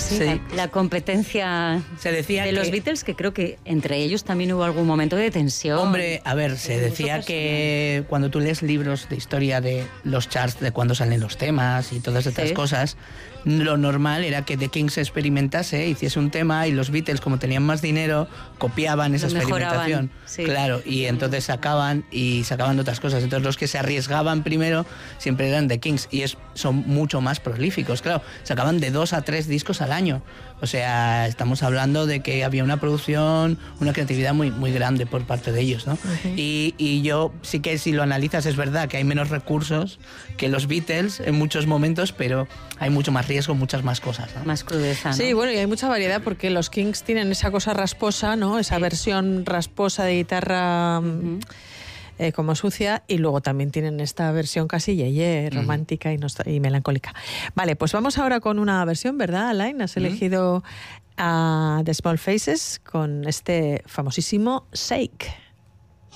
sí. Sí. La competencia Se decía de los Beatles, que creo que entre ellos también hubo algún momento de tensión. Hombre, a ver, se decía que cuando tú lees libros de historia de los charts, de cuando salen los temas y todas estas cosas, lo normal era que The Kings experimentase, hiciese un tema y los Beatles, como tenían más dinero, copiaban esa experimentación. Sí. Claro, y entonces sacaban otras cosas. Entonces los que se arriesgaban primero siempre eran The Kings y son mucho más prolíficos, claro. Sacaban de 2 a 3 discos al año. O sea, estamos hablando de que había una producción, una creatividad muy, muy grande por parte de ellos, ¿no? Uh-huh. Y yo sí que, si lo analizas, es verdad que hay menos recursos que los Beatles en muchos momentos, pero hay mucho más riesgo, muchas más cosas, ¿no? Más crudeza, ¿no? Sí, bueno, y hay mucha variedad porque los Kings tienen esa cosa rasposa, ¿no? Esa versión rasposa de guitarra... Uh-huh. Como sucia, y luego también tienen esta versión casi yeye, romántica y melancólica. Vale, pues vamos ahora con una versión, ¿verdad, Alain? Has elegido a The Small Faces con este famosísimo Shake.